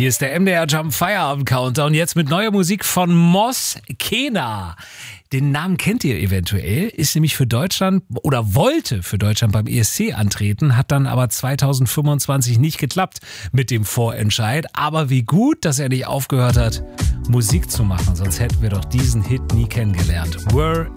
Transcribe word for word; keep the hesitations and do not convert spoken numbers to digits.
Hier ist der M D R Jump Feierabend Countdown. Jetzt mit neuer Musik von Mos Kena. Den Namen kennt ihr eventuell, ist nämlich für Deutschland oder wollte für Deutschland beim E S C antreten, hat dann aber zweitausendfünfundzwanzig nicht geklappt mit dem Vorentscheid. Aber wie gut, dass er nicht aufgehört hat, Musik zu machen, sonst hätten wir doch diesen Hit nie kennengelernt. Were